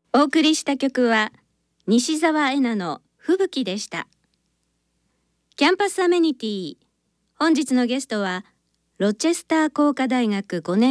お送りした曲は西澤恵那の吹雪でした。キャンパスアメニティ、本日のゲストはロチェスター工科大学5年